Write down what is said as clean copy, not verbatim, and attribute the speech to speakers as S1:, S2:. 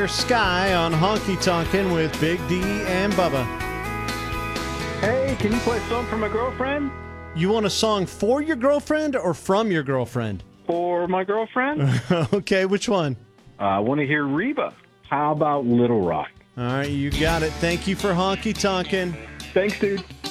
S1: Sky on Honky Tonkin' with Big D and Bubba.
S2: Hey, can you play a song for my girlfriend?
S1: You want a song for your girlfriend or from your girlfriend?
S2: For my girlfriend?
S1: Okay, which one?
S2: I want to hear Reba. How about Little Rock?
S1: All right, you got it. Thank you for Honky Tonkin'.
S2: Thanks, dude.